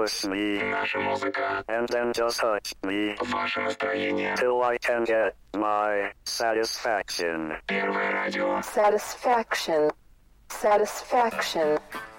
push me, наша музыка, and then just touch me, ваше настроение. till I can get my satisfaction. Первое радио. Satisfaction. Satisfaction.